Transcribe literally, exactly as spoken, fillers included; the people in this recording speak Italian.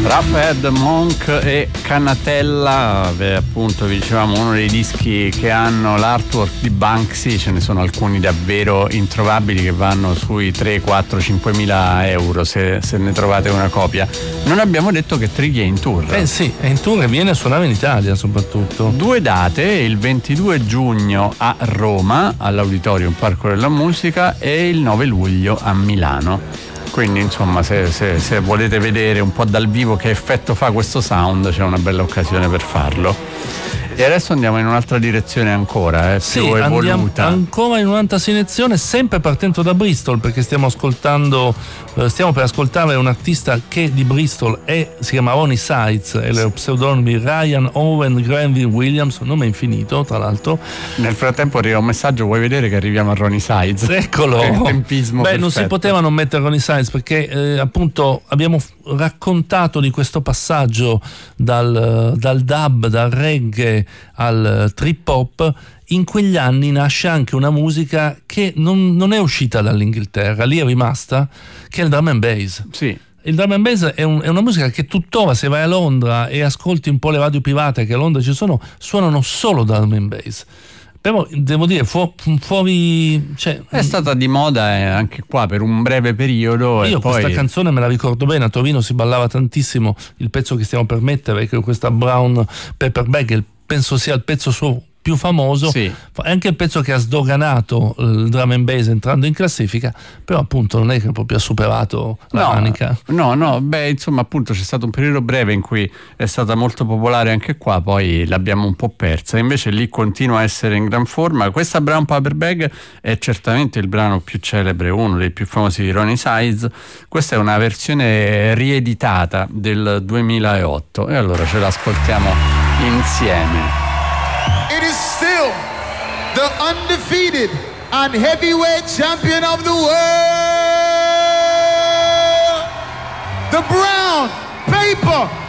Raphael Monk e Cannatella, beh, appunto vi dicevamo uno dei dischi che hanno l'artwork di Banksy. Ce ne sono alcuni davvero introvabili che vanno sui tre, quattro, cinque mila euro se, se ne trovate una copia. Non abbiamo detto che Triggy è in tour. Eh sì, è in tour e viene a suonare in Italia soprattutto. Due date, il ventidue giugno a Roma all'Auditorium Parco della Musica e il nove luglio a Milano. Quindi insomma se, se, se volete vedere un po' dal vivo che effetto fa questo sound, c'è una bella occasione per farlo. E adesso andiamo in un'altra direzione ancora, eh, sì, più evoluta. Andiamo ancora in un'altra direzione, sempre partendo da Bristol, perché stiamo ascoltando, eh, stiamo per ascoltare un artista che di Bristol è, si chiama Ronnie Sides, e lo pseudonimo di Ryan Owen Granville Williams, un nome infinito tra l'altro. Nel frattempo arriva un messaggio, vuoi vedere che arriviamo a Ronnie Sides? Eccolo! Tempismo Beh, perfetto. Non si poteva non mettere Ronnie Sides perché eh, appunto abbiamo raccontato di questo passaggio dal, dal dub, dal reggae al trip hop. In quegli anni nasce anche una musica che non, non è uscita dall'Inghilterra, lì è rimasta, che è il drum and bass. Sì. Il drum and bass è, un, è una musica che tuttora, se vai a Londra e ascolti un po' le radio private che a Londra ci sono, suonano solo drum and bass. Però devo dire fu, fuori, cioè, è stata di moda eh, anche qua per un breve periodo. Io e poi... questa canzone me la ricordo bene, a Torino si ballava tantissimo il pezzo che stiamo per mettere, che è questa Brown Paper Bag, penso sia il pezzo suo più famoso, sì. È anche il pezzo che ha sdoganato il drum and bass entrando in classifica, però appunto non è che proprio ha superato la no, manica. No, no, beh insomma appunto c'è stato un periodo breve in cui è stata molto popolare anche qua, poi l'abbiamo un po' persa, invece lì continua a essere in gran forma. Questa Brown Paper Bag è certamente il brano più celebre, uno dei più famosi di Ronnie Sides. Questa è una versione rieditata del duemilaotto e allora ce l'ascoltiamo insieme. It is still the undefeated and heavyweight champion of the world, the Brown Paper